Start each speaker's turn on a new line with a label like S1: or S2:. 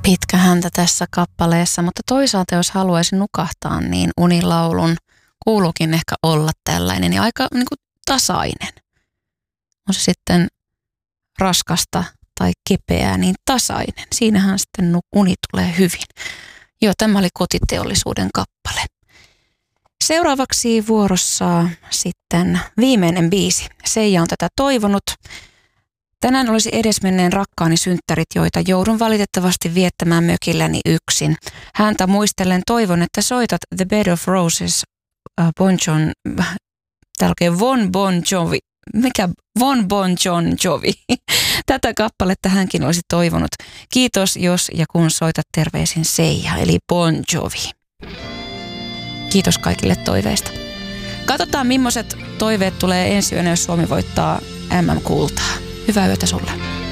S1: pitkä häntä tässä kappaleessa, mutta toisaalta jos haluaisin nukahtaa, niin unilaulun kuuluukin ehkä olla tällainen ja aika niin kuin tasainen. On se sitten raskasta tai kepeää, niin tasainen. Siinähän sitten uni tulee hyvin. Joo, tämä oli Kotiteollisuuden kappale. Seuraavaksi vuorossa sitten viimeinen biisi. Seija on tätä toivonut. Tänään olisi edesmenneen rakkaani synttärit, joita joudun valitettavasti viettämään mökilläni yksin. Häntä muistellen toivon, että soitat The Bed of Roses Von Bon Jovi. Mikä Von Bon Jovi? Tätä kappaletta hänkin olisi toivonut. Kiitos jos ja kun soitat, terveisin Seija, eli Bon Jovi. Kiitos kaikille toiveista. Katsotaan, millaiset toiveet tulee ensi yönä, jos Suomi voittaa MM-kultaa. Hyvää yötä sulle.